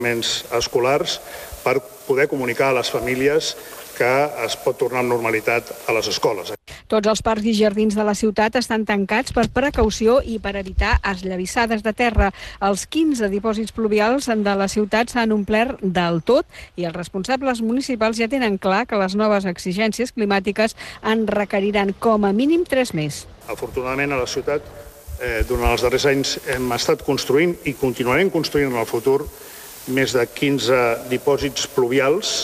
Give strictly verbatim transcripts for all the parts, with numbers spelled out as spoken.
escolars per poder comunicar a les famílies que es pot tornar amb normalitat a les escoles. Tots els parcs i jardins de la ciutat estan tancats per precaució i per evitar esllavissades de terra. Els quinze dipòsits pluvials de la ciutat s'han omplert del tot i els responsables municipals ja tenen clar que les noves exigències climàtiques en requeriran com a mínim tres més. Afortunadament, a la ciutat, eh, durant els darrers anys hem estat construint i continuarem construint en el futur més de quinze dipòsits pluvials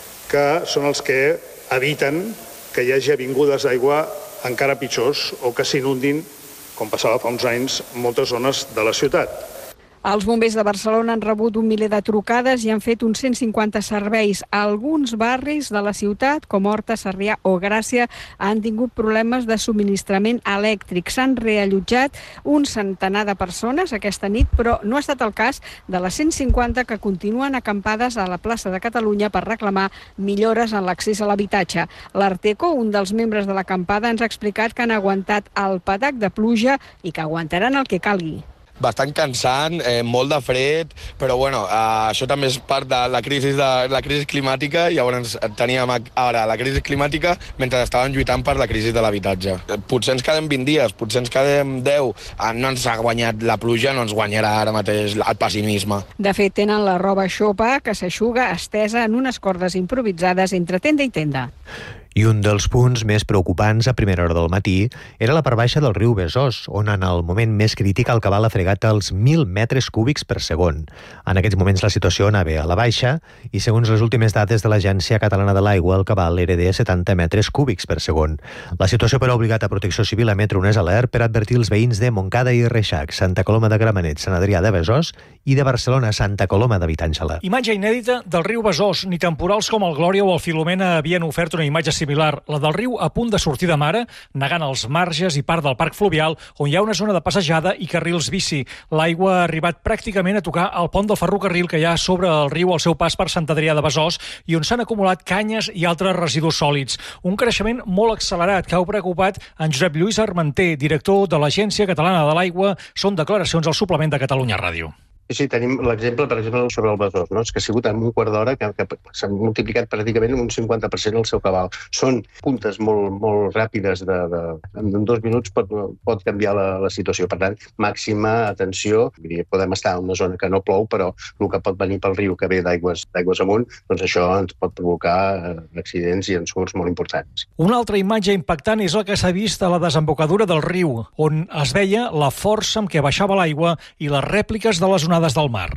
que són els que eviten que hi hagi avingudes d'aigua encara pitjors o que s'inundin, com passava fa uns anys, moltes zones de la ciutat. Els bombers de Barcelona han rebut un miler de trucades i han fet uns cent cinquanta serveis. Alguns barris de la ciutat, com Horta, Sarrià o Gràcia, han tingut problemes de subministrament elèctric. S'han reallotjat un centenar de persones aquesta nit, però no ha estat el cas de les cent cinquanta que continuen acampades a la plaça de Catalunya per reclamar millores en l'accés a l'habitatge. L'Arteco, un dels membres de l'acampada, ens ha explicat que han aguantat el patac de pluja i que aguantaran el que calgui. Bastant cansant, eh, molt de fred, però bueno, eh, això també és part de la crisi, de la crisi climàtica. Llavors teníem ara la crisi climàtica mentre estaven lluitant per la crisi de l'habitatge. Potser ens quedem vint dies, potser ens quedem deu. Eh, no ens ha guanyat la pluja, no ens guanyarà ara mateix el pessimisme. De fet, tenen la roba xopa que s'eixuga estesa en unes cordes improvisades entre tenda i tenda. I un dels punts més preocupants a primera hora del matí era la part baixa del riu Besòs, on en el moment més crític el cabal ha fregat els mil metres cúbics per segon. En aquests moments la situació anava a la baixa i, segons les últimes dades de l'Agència Catalana de l'Aigua, el cabal era de setanta metres cúbics per segon. La situació però ha obligat a Protecció Civil a emetre un alert per advertir els veïns de Montcada i Reixac, Santa Coloma de Gramenet, Sant Adrià de Besòs i de Barcelona, Santa Coloma de Vitàngela. Imatge inèdita del riu Besòs. Ni temporals com el Glòria o el Filomena havien ofert una imatge similar, la del riu a punt de sortir de mare, negant els marges i part del parc fluvial, on hi ha una zona de passejada i carrils bici. L'aigua ha arribat pràcticament a tocar el pont del ferrocarril que hi ha sobre el riu al seu pas per Sant Adrià de Besòs i on s'han acumulat canyes i altres residus sòlids. Un creixement molt accelerat que ha preocupat en Josep Lluís Armenter, director de l'Agència Catalana de l'Aigua. Són declaracions al suplement de Catalunya Ràdio. Sí, tenim l'exemple, per exemple, sobre el Besòs, no? És que ha sigut en un quart d'hora que, que s'ha multiplicat pràcticament un cinquanta per cent el seu cabal. Són puntes molt, molt ràpides, de, de, en dos minuts pot, pot canviar la, la situació. Per tant, màxima atenció. Podem estar en una zona que no plou, però el que pot venir pel riu que ve d'aigües d'aigües amunt, doncs això ens pot provocar accidents i ensurts molt importants. Una altra imatge impactant és la que s'ha vist a la desembocadura del riu, on es veia la força amb què baixava l'aigua i les rèpliques de les onades del mar.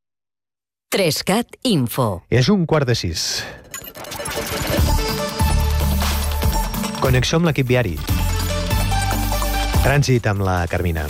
Trescat Info. És un quart de sis. Connexió amb l'equip viari. Trànsit amb la Carmina.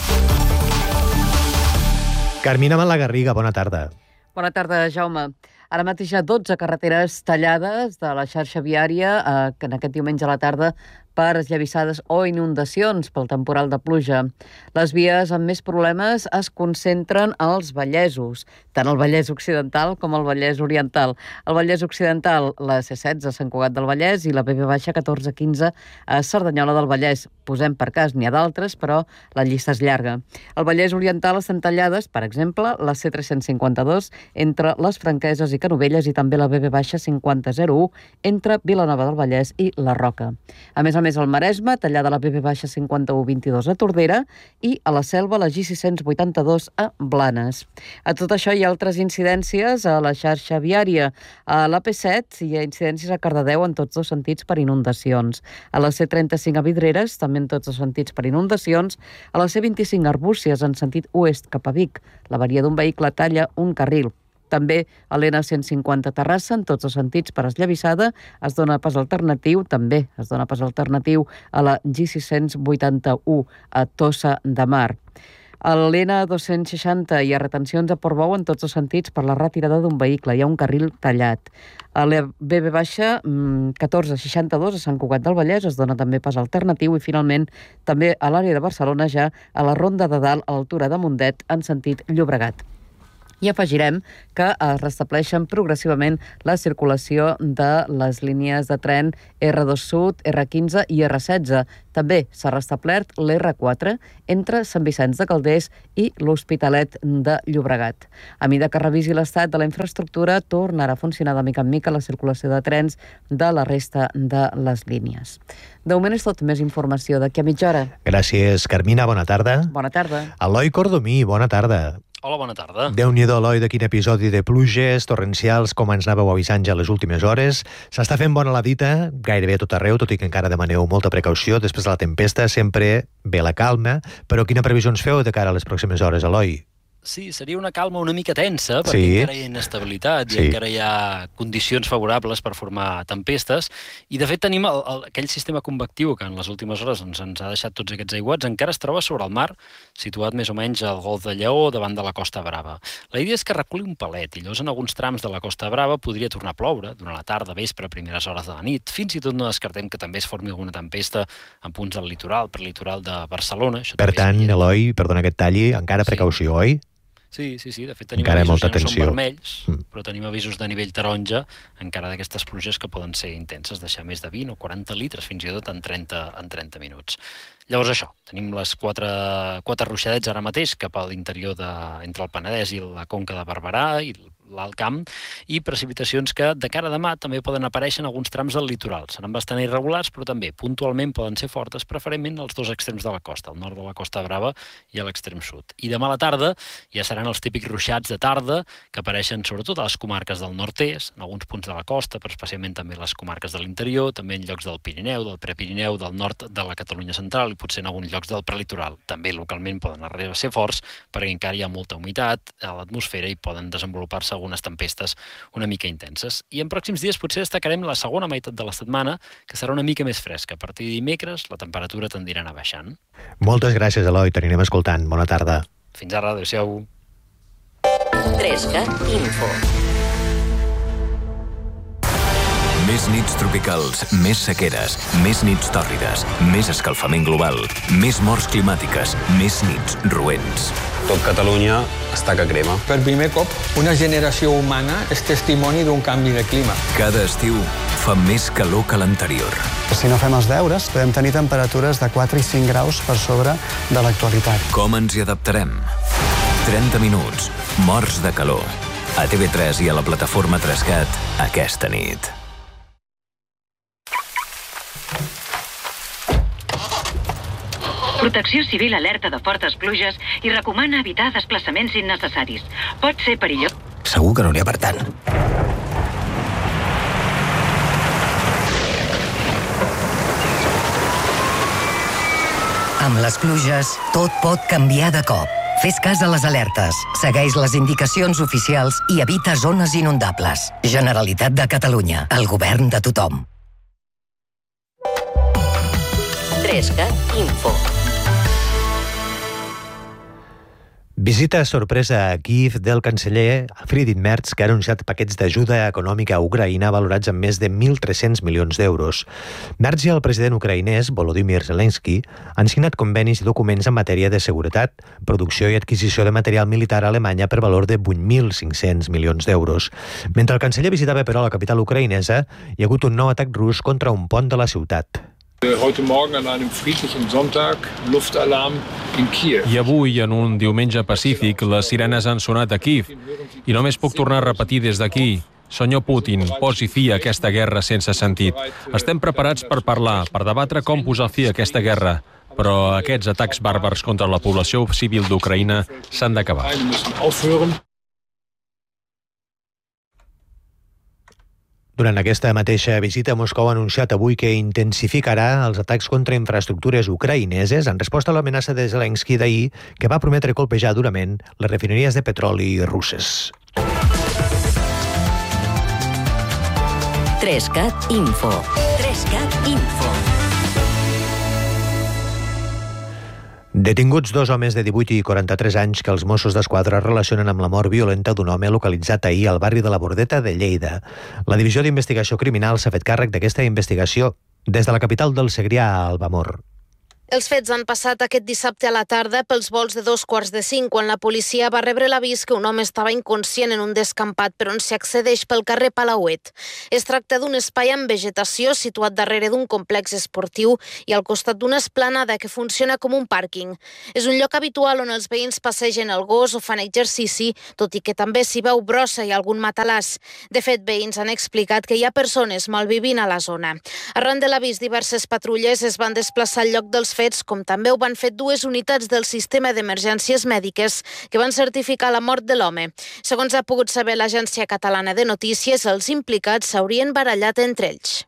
Carmina Malagarriga, bona tarda. Bona tarda, Jaume. Ara mateix hi ha dotze carreteres tallades de la xarxa viària eh, que en aquest diumenge a la tarda per esllavissades o inundacions pel temporal de pluja. Les vies amb més problemes es concentren als Vallesos, tant el Vallès Occidental com el Vallès Oriental. El Vallès Occidental, la C setze a Sant Cugat del Vallès i la B B catorze quinze a Cerdanyola del Vallès. Posem per cas, n'hi ha d'altres, però la llista és llarga. Al Vallès Oriental estan tallades, per exemple, la C tres-cents cinquanta-dos entre les Franqueses i Canovelles i també la B B cinquanta zero u entre Vilanova del Vallès i la Roca. A més a més, al Maresme, tallada la B B cinquanta u vint-i-dos a Tordera i a la Selva la G sis-cents vuitanta-dos a Blanes. A tot això hi ha altres incidències a la xarxa viària. A l'A P set hi ha incidències a Cardedeu en tots dos sentits per inundacions. A la C trenta-cinc a Vidreres, també en tots dos sentits per inundacions. A la C vint-i-cinc a Arbúcies, en sentit oest cap a Vic. L'avaria d'un vehicle talla un carril. També a l'N cent cinquanta a Terrassa, en tots els sentits per esllavissada, es dona pas alternatiu, també es dona pas alternatiu a la G sis-cents vuitanta-u a Tossa de Mar. A l'N dos-cents seixanta hi ha retencions a Portbou en tots els sentits per la retirada d'un vehicle. Hi ha un carril tallat. A la B B catorze seixanta-dos a Sant Cugat del Vallès es dona també pas alternatiu i finalment també a l'àrea de Barcelona ja a la Ronda de Dalt a l'altura de Mundet en sentit Llobregat. I afegirem que es restableixen progressivament la circulació de les línies de tren erre dos Sud, erre quinze i erre setze. També s'ha restablert l'erre quatre entre Sant Vicenç de Calders i l'Hospitalet de Llobregat. A mesura que revisi l'estat de la infraestructura, tornarà a funcionar de mica en mica la circulació de trens de la resta de les línies. De moment és tot. Més informació d'aquí a mitja hora. Gràcies, Carmina. Bona tarda. Bona tarda. Eloi Cordomí, bona tarda. Hola, bona tarda. Déu-n'hi-do, Eloi, de quin episodi de pluges torrencials, com ens anàveu avisant ja les últimes hores. S'està fent bona la dita, gairebé a tot arreu, tot i que encara demaneu molta precaució. Després de la tempesta sempre ve la calma, però quina previsió ens feu de cara a les pròximes hores, Eloi? Sí, seria una calma una mica tensa, perquè sí. encara hi ha inestabilitat sí. i encara hi ha condicions favorables per formar tempestes, i de fet tenim el, el, aquell sistema convectiu que en les últimes hores ens, ens ha deixat tots aquests aiguats, encara es troba sobre el mar, situat més o menys al Golf de Lleó, davant de la Costa Brava. La idea és que reculi un pelet, i llavors en alguns trams de la Costa Brava podria tornar a ploure durant la tarda, vespre, primeres hores de la nit. Fins i tot no descartem que també es formi alguna tempesta en punts del litoral, per litoral de Barcelona. Això per tant, seria... Eloi, perdona que et talli, encara precaució, sí. oi? Sí, sí, sí, de fet tenim encara avisos, ja no són vermells, mm. però tenim avisos de nivell taronja encara d'aquestes pluges que poden ser intenses, deixar més de vint o quaranta litres, fins i tot en trenta, en trenta minuts. Llavors això, tenim les quatre, quatre ruixadets ara mateix cap a l'interior de, entre el Penedès i la Conca de Barberà i l'Alt Camp, i precipitacions que de cara a demà també poden aparèixer en alguns trams del litoral. Seran bastant irregulars, però també puntualment poden ser fortes, preferentment als dos extrems de la costa, al nord de la Costa Brava i a l'extrem sud. I demà a la tarda ja seran els típics ruixats de tarda que apareixen sobretot a les comarques del nord-est, en alguns punts de la costa, però especialment també les comarques de l'interior, també en llocs del Pirineu, del Prepirineu, del nord de la Catalunya central i potser en alguns llocs del prelitoral. També localment poden arribar a ser forts perquè encara hi ha molta humitat a l'atmosfera i poden desenvolupar-se algunes tempestes una mica intenses. I en pròxims dies potser destacarem la segona meitat de la setmana, que serà una mica més fresca. A partir de dimecres la temperatura tendirà a anar baixant. Moltes gràcies, Eloi. T'anirem escoltant. Bona tarda. Fins ara. Adéu-siau. trescat Info. Més nits tropicals, més sequeres, més nits tòrrides, més escalfament global, més morts climàtiques, més nits roents. Tot Catalunya està que crema. Per primer cop, una generació humana és testimoni d'un canvi de clima. Cada estiu fa més calor que l'anterior. Si no fem els deures, podem tenir temperatures de quatre i cinc graus per sobre de l'actualitat. Com ens hi adaptarem? trenta minuts, morts de calor. A T V tres i a la plataforma Trescat aquesta nit. Protecció Civil alerta de fortes pluges i recomana evitar desplaçaments innecessaris. Pot ser perillós. Segur que no n'hi ha per tant. Amb les pluges, tot pot canviar de cop. Fes cas a les alertes, segueix les indicacions oficials i evita zones inundables. Generalitat de Catalunya, el govern de tothom. trescat Info. Visita sorpresa a Kíev del canceller Friedrich Merz, que ha anunciat paquets d'ajuda econòmica a Ucraïna valorats en més de mil tres-cents milions d'euros. Merz i el president ucraïnès, Volodymyr Zelensky, han signat convenis i documents en matèria de seguretat, producció i adquisició de material militar a Alemanya per valor de vuit mil cinc-cents milions d'euros. Mentre el canceller visitava, però, la capital ucraïnesa, hi ha hagut un nou atac rus contra un pont de la ciutat. Heute Morgen an einem friedlichen Sonntag, Luftalarm in Kiev. I avui, en un diumenge pacífic, les sirenes han sonat a Kíev. I només puc tornar a repetir des d'aquí. Senyor Putin, posi fi a aquesta guerra sense sentit. Estem preparats per parlar, per debatre com posar fi a aquesta guerra. Però aquests atacs bàrbars contra la població civil d'Ucraïna s'han d'acabar. Durant aquesta mateixa visita, Moscou ha anunciat avui que intensificarà els atacs contra infraestructures ucraïneses en resposta a l'amenaça de Zelensky d'ahir, que va prometre colpejar durament les refineries de petroli russes. trescat Info. trescat Info. Detinguts dos homes de divuit i quaranta-tres anys que els Mossos d'Esquadra relacionen amb la mort violenta d'un home localitzat ahir al barri de la Bordeta de Lleida. La Divisió d'Investigació Criminal s'ha fet càrrec d'aquesta investigació des de la capital del Segrià a Albamor. Els fets han passat aquest dissabte a la tarda pels volts de dos quarts de cinc, quan la policia va rebre l'avís que un home estava inconscient en un descampat per on s'hi accedeix pel carrer Palauet. Es tracta d'un espai amb vegetació situat darrere d'un complex esportiu i al costat d'una esplanada que funciona com un pàrquing. És un lloc habitual on els veïns passegen el gos o fan exercici, tot i que també s'hi veu brossa i algun matalàs. De fet, veïns han explicat que hi ha persones malvivint a la zona. Arran de l'avís, diverses patrulles es van desplaçar al lloc dels fets, com també ho van fer dues unitats del sistema d'emergències mèdiques que van certificar la mort de l'home. Segons ha pogut saber l'Agència Catalana de Notícies, els implicats s'haurien barallat entre ells.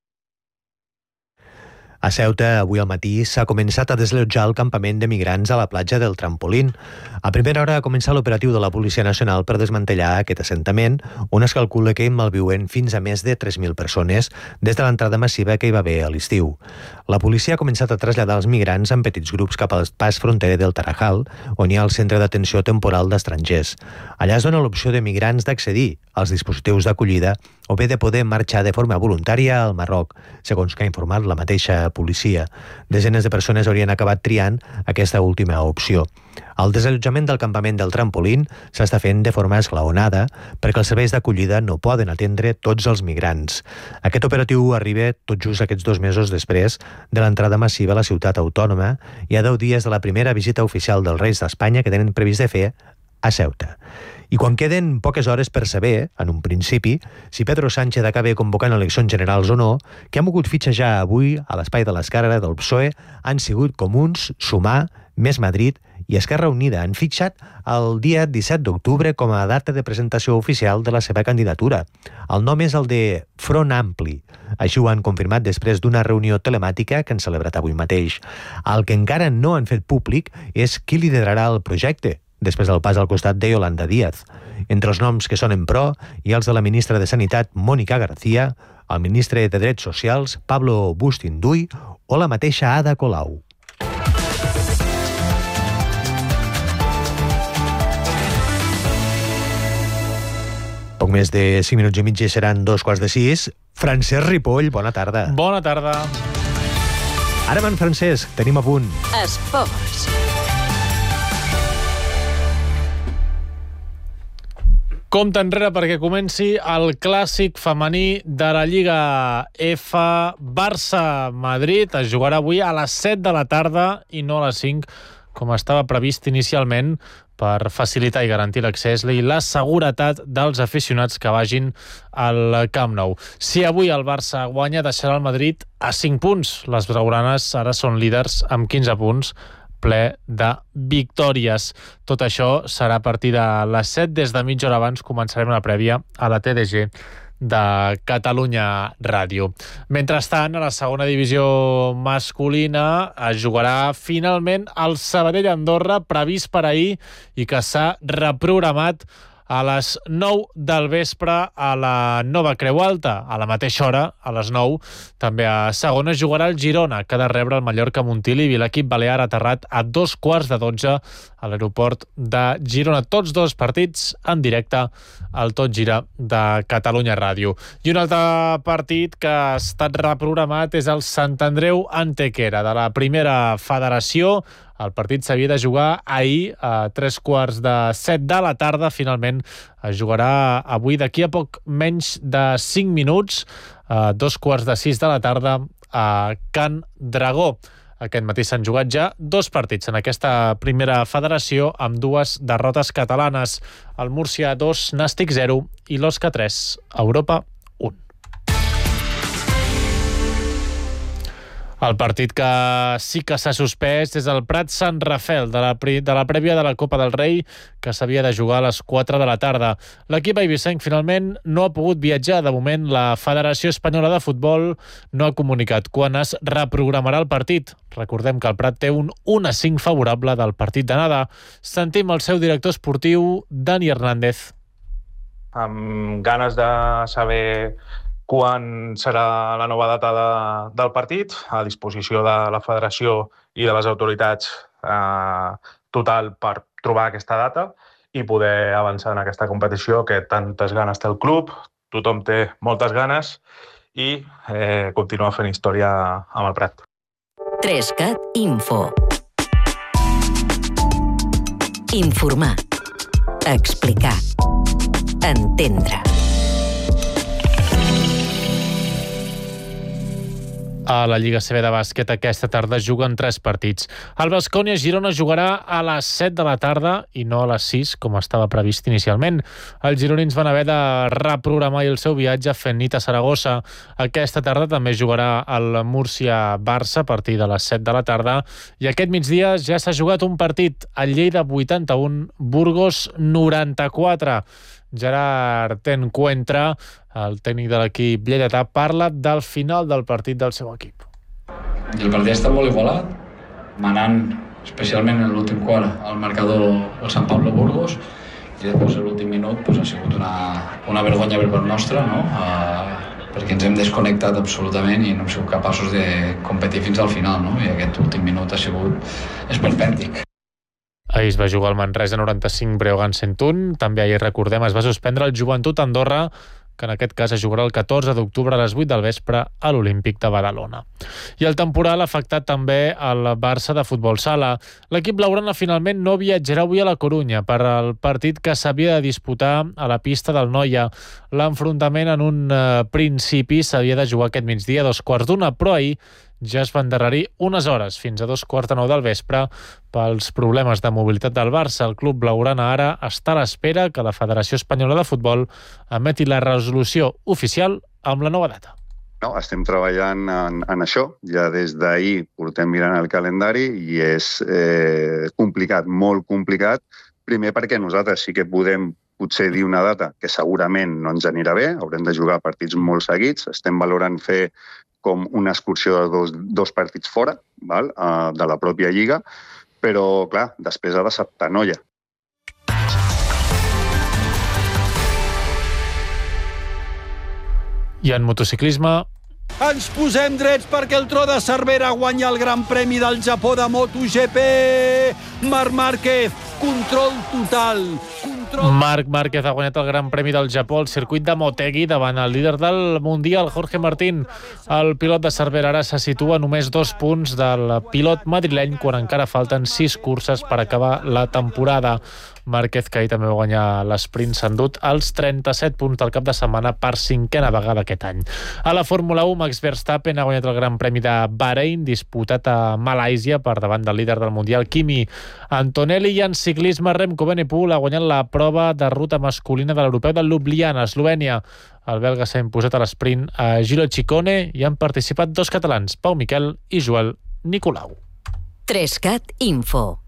A Ceuta, avui al matí, s'ha començat a desallotjar el campament de migrants a la platja del Trampolín. A primera hora ha començat l'operatiu de la Policia Nacional per desmantellar aquest assentament, on es calcula que hi malviuen fins a més de tres mil persones des de l'entrada massiva que hi va haver a l'estiu. La policia ha començat a traslladar els migrants en petits grups cap al pas fronterer del Tarajal, on hi ha el centre d'atenció temporal d'estrangers. Allà es dona l'opció de migrants d'accedir als dispositius d'acollida o bé de poder marxar de forma voluntària al Marroc, segons que ha informat la mateixa policia. Desenes de persones haurien acabat triant aquesta última opció. El desallotjament del campament del Trampolín s'està fent de forma esglaonada perquè els serveis d'acollida no poden atendre tots els migrants. Aquest operatiu arriba tot just aquests dos mesos després de l'entrada massiva a la ciutat autònoma i a deu dies de la primera visita oficial dels Reis d'Espanya que tenen previst de fer a Ceuta. I quan queden poques hores per saber, en un principi, si Pedro Sánchez acaba convocant eleccions generals o no, que ha mogut fitxejar avui a l'espai de l'esquerra del P S O E han sigut Comuns, Sumar, Més Madrid i Esquerra Unida. Han fitxat el dia disset d'octubre com a data de presentació oficial de la seva candidatura. El nom és el de Front Ampli. Així ho han confirmat després d'una reunió telemàtica que han celebrat avui mateix. El que encara no han fet públic és qui liderarà el projecte, després del pas al costat de Yolanda Díaz. Entre els noms que sonen pro hi ha els de la ministra de Sanitat, Mónica García, el ministre de Drets Socials, Pablo Bustinduy, o la mateixa Ada Colau. Poc més de cinc minuts i mig seran dos quarts de sis. Francesc Ripoll, bona tarda. Bona tarda. Ara, en Francesc, tenim a punt Esports. Compte enrere perquè comenci el clàssic femení de la Lliga F. Barça-Madrid es jugarà avui a les set de la tarda i no a les cinc, com estava previst inicialment, per facilitar i garantir l'accés i la seguretat dels aficionats que vagin al Camp Nou. Si avui el Barça guanya, deixarà el Madrid a cinc punts. Les blaugranes ara són líders amb quinze punts, ple de victòries. Tot això serà a partir de les set. Des de mitja hora abans començarem la prèvia a la T D G de Catalunya Ràdio. Mentrestant, a la segona divisió masculina es jugarà finalment el Sabadell-Andorra, previst per ahir i que s'ha reprogramat a les nou del vespre a la Nova Creu Alta. A la mateixa hora, a les nou, també a segona jugarà el Girona, que ha de rebre el Mallorca Montilivi. L'equip balear ha aterrat a dos quarts de dotze a l'aeroport de Girona. Tots dos partits en directe al Tot Gira de Catalunya Ràdio. I un altre partit que ha estat reprogramat és el Sant Andreu Antequera, de la primera federació. El partit s'havia de jugar ahir a tres quarts de set de la tarda. Finalment es jugarà avui d'aquí a poc menys de cinc minuts, a dos quarts de sis de la tarda a Can Dragó. Aquest matí s'han jugat ja dos partits en aquesta primera federació amb dues derrotes catalanes. El Múrcia dos, Nàstic zero i l'Osca tres, Europa un. El partit que sí que s'ha suspès és el Prat Sant Rafel, de la, de la prèvia de la Copa del Rei, que s'havia de jugar a les quatre de la tarda. L'equip eivissenc finalment no ha pogut viatjar. De moment, la Federació Espanyola de Futbol no ha comunicat quan es reprogramarà el partit. Recordem que el Prat té un un a cinc favorable del partit d'anada. Sentim el seu director esportiu, Dani Hernández. Amb ganes de saber quan serà la nova data de, del partit, a disposició de la federació i de les autoritats eh, total per trobar aquesta data i poder avançar en aquesta competició que tantes ganes té el club, tothom té moltes ganes i eh, continuar fent història amb el Prat. Trescat Info. Informar. Explicar. Entendre. A la Lliga C B de bàsquet aquesta tarda juguen tres partits. El Baskonia-Girona jugarà a les set de la tarda i no a les sis, com estava previst inicialment. Els gironins van haver de reprogramar el seu viatge fent nit a Saragossa. Aquesta tarda també jugarà el Múrcia-Barça a partir de les set de la tarda. I aquest migdia ja s'ha jugat un partit. El Lleida vuitanta-un, Burgos noranta-quatre. Gerard Tencuentra, el tècnic de l'equip lleidatà, parla del final del partit del seu equip. I el partit està molt igualat, manant especialment en l'últim quart al marcador el Sant Pablo Burgos, i després l'últim minut pues, ha sigut una, una vergonya per part nostra, no? Uh, perquè ens hem desconnectat absolutament i no hem sigut capaços de competir fins al final, no? I aquest últim minut ha sigut esperpèntic. Ahir es va jugar el Manresa noranta-cinc, Breogán cent un. També ahir, recordem, es va suspendre el Joventut Andorra, que en aquest cas es jugarà el catorze d'octubre a les vuit del vespre a l'Olímpic de Badalona. I el temporal ha afectat també el Barça de futbol sala. L'equip blaugrana finalment no viatjarà avui a la Corunya per al partit que s'havia de disputar a la pista del Noia. L'enfrontament en un eh, principi s'havia de jugar aquest migdia a dos quarts d'una, però ahir ja es va endarrerir unes hores, fins a dos quarts de nou del vespre, pels problemes de mobilitat del Barça. El club blaugrana ara està a l'espera que la Federació Espanyola de Futbol emeti la resolució oficial amb la nova data. No, estem treballant en, en això. Ja des d'ahir portem mirant el calendari i és eh, complicat, molt complicat. Primer perquè nosaltres sí que podem potser dir una data que segurament no ens anirà bé, haurem de jugar partits molt seguits, estem valorant fer com una excursió de dos, dos partits fora, val? Uh, de la pròpia Lliga, però, clar, després ha d'acceptar Noia. I en motociclisme... Ens posem drets perquè el Tro de Cervera guanya el Gran Premi del Japó de MotoGP. Marc Márquez, control total. Control... Marc Márquez ha guanyat el Gran Premi del Japó al circuit de Motegi davant el líder del Mundial, Jorge Martín. El pilot de Cervera ara se situa a només dos punts del pilot madrileny quan encara falten sis curses per acabar la temporada. Márquez, que ahir també va guanyar l'esprint, s'ha endut als trenta-set punts del cap de setmana per cinquena vegada aquest any. A la Fórmula u, Max Verstappen ha guanyat el Gran Premi de Bahrein, disputat a Malàisia per davant del líder del Mundial, Kimi Antonelli. I en ciclisme, Remco Evenepoel ha guanyat la prova de ruta masculina de l'Europeu de Ljubljana, Eslovènia. El belga s'ha imposat a l'esprint a Giro Ciccone i han participat dos catalans, Pau Miquel i Joel Nicolau. Trescat Info.